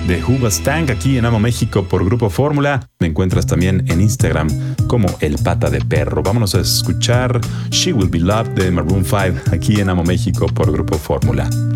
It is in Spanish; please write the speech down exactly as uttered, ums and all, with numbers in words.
de Hoobastank aquí en Amo México por Grupo Fórmula. Me encuentras también en Instagram como El Pata de Perro. Vámonos a escuchar She Will Be Loved de Maroon five aquí en Amo México por Grupo Fórmula.